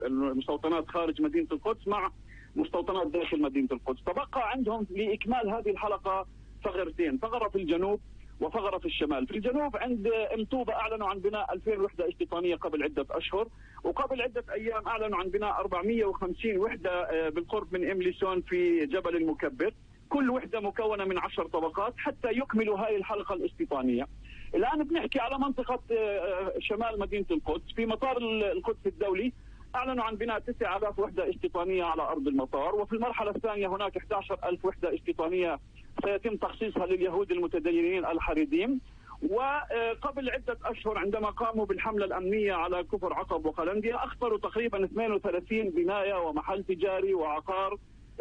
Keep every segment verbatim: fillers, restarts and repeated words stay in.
المستوطنات خارج مدينة القدس مع مستوطنات داخل مدينة القدس. تبقى عندهم لإكمال هذه الحلقة ثغرتين، ثغرة في الجنوب وثغرة في الشمال. في الجنوب عند ام طوبة أعلنوا عن بناء ألفين وحدة استيطانية قبل عدة أشهر، وقبل عدة أيام أعلنوا عن بناء أربعمئة وخمسين وحدة بالقرب من إمليسون في جبل المكبر، كل وحدة مكونة من عشر طبقات حتى يكملوا هذه الحلقة الاستيطانية. الآن بنحكي على منطقة شمال مدينة القدس. في مطار القدس الدولي أعلنوا عن بناء تسعة آلاف وحدة استيطانية على أرض المطار، وفي المرحلة الثانية هناك أحد عشر ألف وحدة استيطانية سيتم تخصيصها لليهود المتدينين الحريديم. وقبل عدة أشهر عندما قاموا بالحملة الأمنية على كفر عقب وقلنديا أخطروا تقريبا اثنين وثلاثين بناية ومحل تجاري وعقار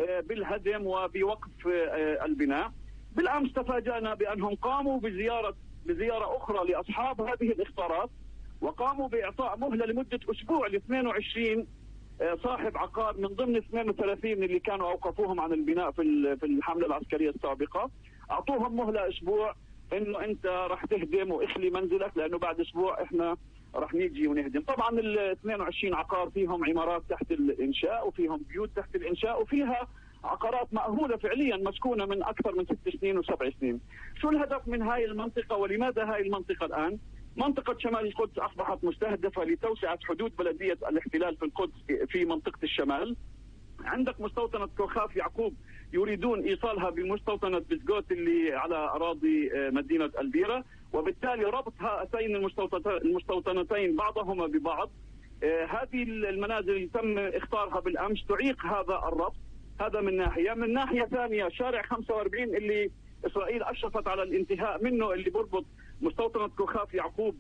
بالهدم وبوقف البناء. بالأمس تفاجأنا بأنهم قاموا بزيارة بزيارة أخرى لأصحاب هذه الإخطارات، وقاموا بإعطاء مهلة لمدة أسبوع ل اثنين وعشرين صاحب عقار من ضمن اثنين وثلاثين اللي كانوا أوقفوهم عن البناء في في الحملة العسكرية السابقة. أعطوهم مهلة أسبوع إنه أنت راح تهدم وإخلي منزلك، لأنه بعد أسبوع إحنا راح نيجي ونهدم. طبعا ال اثنين وعشرين عقار فيهم عمارات تحت الإنشاء وفيهم بيوت تحت الإنشاء وفيها عقارات مأهولة فعليا مسكونة من أكثر من ست سنين وسبع سنين. شو الهدف من هاي المنطقة ولماذا هاي المنطقة الآن؟ منطقة شمال القدس أصبحت مستهدفة لتوسعة حدود بلدية الاحتلال في القدس في منطقة الشمال. عندك مستوطنة كوخاف يعقوب يريدون إيصالها بمستوطنة بسجوت اللي على أراضي مدينة البيرة، وبالتالي ربط هاتين المستوطنتين بعضهما ببعض. هذه المنازل اللي تم اختارها بالأمس تعيق هذا الربط. هذا من ناحية. من ناحية ثانية شارع خمسة وأربعين اللي إسرائيل أشرفت على الانتهاء منه، اللي بربط مستوطنة كوخاف يعقوب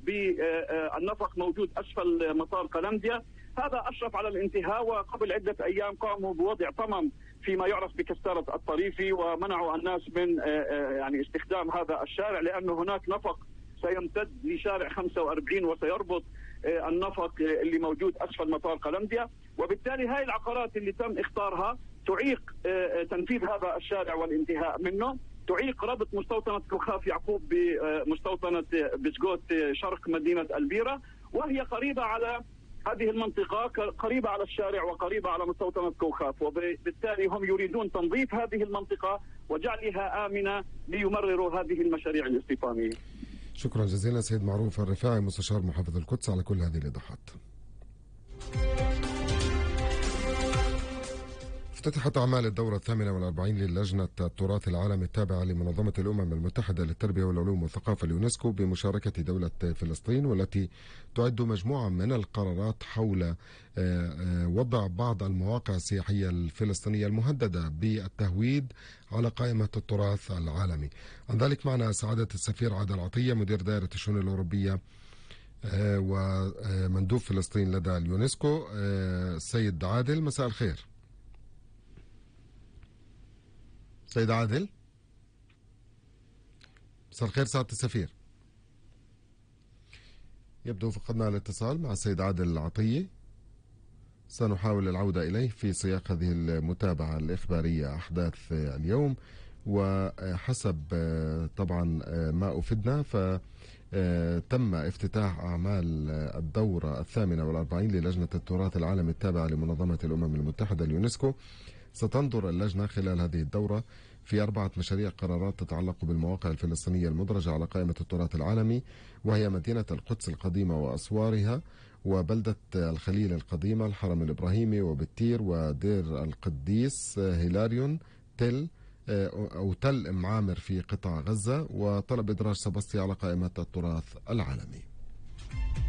بالنفق موجود أسفل مطار قلنديا، هذا أشرف على الانتهاء. وقبل عدة أيام قاموا بوضع طمم فيما يعرف بكسارة الطريفي ومنعوا الناس من يعني استخدام هذا الشارع، لأنه هناك نفق سيمتد لشارع خمسة وأربعين وسيربط النفق اللي موجود أسفل مطار قلنديا. وبالتالي هاي العقارات اللي تم اختارها تعيق تنفيذ هذا الشارع والانتهاء منه، تعيق ربط مستوطنة كوخاف يعقوب بمستوطنة بسجوت شرق مدينة البيرة، وهي قريبة على هذه المنطقة، قريبة على الشارع وقريبة على مستوطنة كوخاف، وبالتالي هم يريدون تنظيف هذه المنطقة وجعلها آمنة ليمرروا هذه المشاريع الاستيطانية. شكرا جزيلا سيد معروف الرفاعي مستشار محافظ القدس على كل هذه الإيضاحات. افتتحت أعمال الدورة الثامنة والأربعين للجنة التراث العالمي التابعة لمنظمة الأمم المتحدة للتربية والعلوم والثقافة اليونسكو بمشاركة دولة فلسطين، والتي تعد مجموعة من القرارات حول وضع بعض المواقع السياحية الفلسطينية المهددة بالتهويد على قائمة التراث العالمي. عن ذلك معنا سعادة السفير عادل عطية مدير دائرة الشؤون الأوروبية ومندوب فلسطين لدى اليونسكو. السيد عادل مساء الخير. سيد عادل مساء الخير سعادة السفير. يبدو فقدنا الاتصال مع السيد عادل العطية، سنحاول العودة إليه في سياق هذه المتابعة الإخبارية أحداث اليوم. وحسب طبعا ما أفدنا فتم افتتاح أعمال الدورة الثامنة والأربعين للجنة التراث العالمي التابعة لمنظمة الأمم المتحدة اليونسكو. ستنظر اللجنة خلال هذه الدورة في أربعة مشاريع قرارات تتعلق بالمواقع الفلسطينية المدرجة على قائمة التراث العالمي، وهي مدينة القدس القديمة وأسوارها، وبلدة الخليل القديمة، الحرم الإبراهيمي، وبتير، ودير القديس، هيلاريون، تل أو تل أم عامر في قطاع غزة، وطلب إدراج سبسطي على قائمة التراث العالمي.